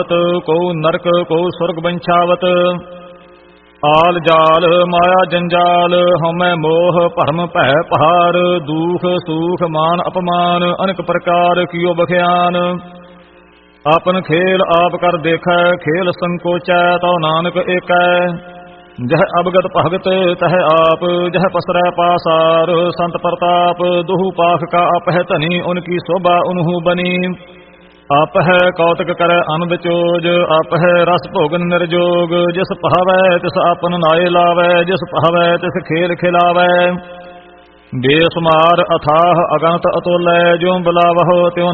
ਕੋ ਨਰਕ ਕੋ ਸੁਰਗ ਬੰਛਾਵਤ। ਆਲ ਜਾਲ ਮਾਇਆ ਜੰਜਾਲ ਹਉਮੈ ਮੋਹ ਭਰਮ ਭੈ ਪਹਾਰ। ਦੂਖ ਸੂਖ ਮਾਨ ਅਪਮਾਨ ਅਨੇਕ ਪ੍ਰਕਾਰ ਕੀਓ ਬਖਿਆਨ। ਆਪਨ ਖੇਲ ਆਪ ਕਰ ਦੇਖੈ ਖੇਲ ਸੰਕੋਚੈ ਤਉ ਨਾਨਕ ਏਕੈ। ਜਹ ਅਵਗਤ ਭਗਤ ਤਹ ਆਪ ਜਹ ਪਸਰੈ ਪਾਸਾਰ। ਸੰਤ ਪ੍ਰਤਾਪ ਦੁਹੂ ਪਾਖ ਕਾ ਆਪਹਿ ਧਨੀ ਉਨਕੀ ਸੋਭਾ ਉਨਹੂ ਬਨੀ। ਆਪਹਿ ਕੌਤਕ ਕਰੈ ਅਨੰਦ ਚੋਜ ਆਪਹਿ ਰਸ ਭੋਗਨ ਨਿਰਜੋਗ। ਜਿਸ ਭਾਵੈ ਤਿਸ ਆਪਨ ਨਾਏ ਲਾਵੈ ਜਿਸ ਭਾਵੈ ਤਿਸ ਖੇਲ ਖਿਲਾਵੈ। ਬੇਸੁਮਾਰ ਅਥਾਹ ਅਗਨਤ ਅਤੁਲੈ ਜਿਉ ਬੁਲਾਵਹੁ ਤਿਉ